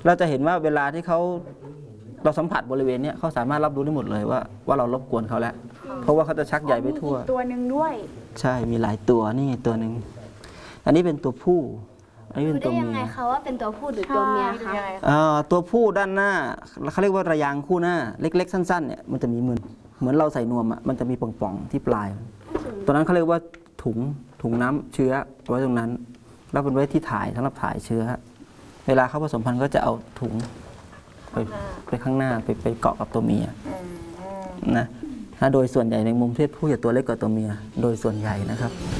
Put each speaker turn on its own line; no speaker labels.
เราจะเห็นว่าเวลาที่เราสัมผัสบริเวณนี้เขาสามารถรับรู้ได้หมดเลยว่าเรารบกวนเขาแล้วเพราะว่าเขาจะชักใยไปทั่ว
ตัวหนึ่งด้วย
ใช่มีหลายตัวนี่ตัวหนึ่งอันนี้เป็นตัวผู้อันนี้เป็นตัวเมีย
ได้ยังไงคะว่าเป็นตัวผู้หรือตัวเมียคะ
ตัวผู้ด้านหน้าเขาเรียกว่าระยางคู่หน้าเล็กๆสั้นๆเนี่ยมันจะมีเหมือนเราใส่นวมอ่ะมันจะมีป่องๆที่ปลายตัวนั้นเขาเรียกว่าถุงน้ำเชื้อไว้ตรงนั้นแล้วเป็นไว้ที่ถ่ายสำหรับถ่ายเชื้อเวลาเขาผสมพันธุ์ก็จะเอาถุงไปข้างหน้าไปเกาะกับตัวเมียนะโดยส่วนใหญ่ในมุมเพศผู้จะตัวเล็กกว่าตัวเมียโดยส่วนใหญ่นะครับ